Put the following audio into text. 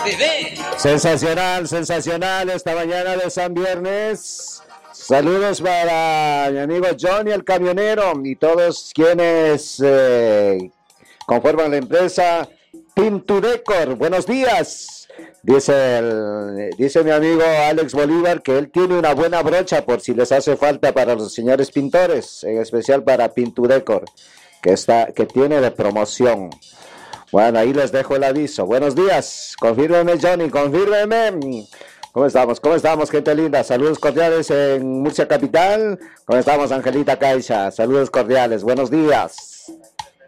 Sensacional, sensacional esta mañana de San Viernes. Saludos para mi amigo Johnny el camionero y todos quienes conforman la empresa Pintudecor. Buenos días. Dice mi amigo Alex Bolívar que él tiene una buena brocha por si les hace falta para los señores pintores, en especial para Pintudecor, que tiene de promoción. Bueno, ahí les dejo el aviso. Buenos días. Confírmeme, Johnny, confírmeme. ¿Cómo estamos? ¿Cómo estamos, gente linda? Saludos cordiales en Murcia Capital. ¿Cómo estamos, Angelita Caixa? Saludos cordiales. Buenos días.